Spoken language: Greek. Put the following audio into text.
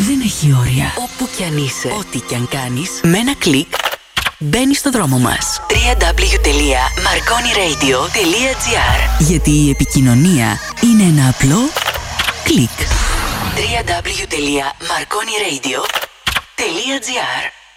δεν έχει όρια. Όπου κι αν είσαι, ό,τι κι αν κάνεις, με ένα κλικ μπαίνεις στο δρόμο μας. www.marconiradio.gr. Γιατί η επικοινωνία είναι ένα απλό κλικ. www.marconiradio.gr.